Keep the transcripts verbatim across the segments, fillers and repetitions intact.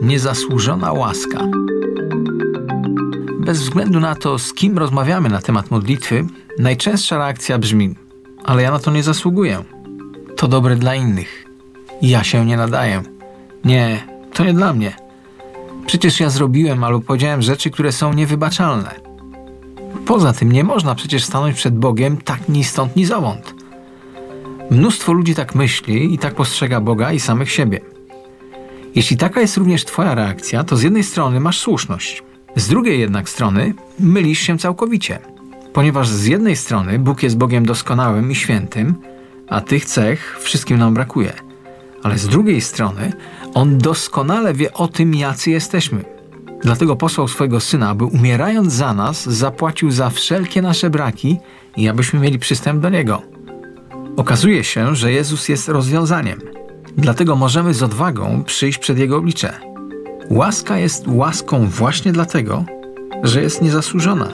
niezasłużona łaska. Bez względu na to, z kim rozmawiamy na temat modlitwy, najczęstsza reakcja brzmi: ale ja na to nie zasługuję. To dobre dla innych. Ja się nie nadaję. Nie, to nie dla mnie. Przecież ja zrobiłem albo powiedziałem rzeczy, które są niewybaczalne. Poza tym nie można przecież stanąć przed Bogiem tak ni stąd, ni zowąd. Mnóstwo ludzi tak myśli i tak postrzega Boga i samych siebie. Jeśli taka jest również twoja reakcja, to z jednej strony masz słuszność. Z drugiej jednak strony mylisz się całkowicie. Ponieważ z jednej strony Bóg jest Bogiem doskonałym i świętym, a tych cech wszystkim nam brakuje. Ale z drugiej strony On doskonale wie o tym, jacy jesteśmy. Dlatego posłał swojego Syna, aby umierając za nas, zapłacił za wszelkie nasze braki i abyśmy mieli przystęp do Niego. Okazuje się, że Jezus jest rozwiązaniem. Dlatego możemy z odwagą przyjść przed Jego oblicze. Łaska jest łaską właśnie dlatego, że jest niezasłużona.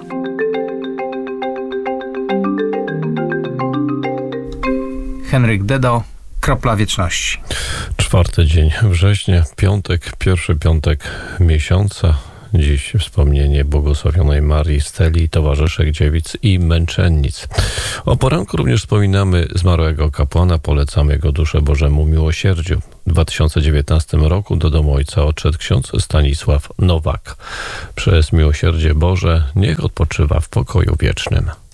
Henryk Dedo, Kropla Wieczności. Czwarty dzień września, piątek, pierwszy piątek miesiąca. Dziś wspomnienie błogosławionej Marii Steli, towarzyszek dziewic i męczennic. O poranku również wspominamy zmarłego kapłana, polecamy jego duszę Bożemu miłosierdziu. W dwa tysiące dziewiętnastym roku do domu Ojca odszedł ksiądz Stanisław Nowak. Przez miłosierdzie Boże niech odpoczywa w pokoju wiecznym.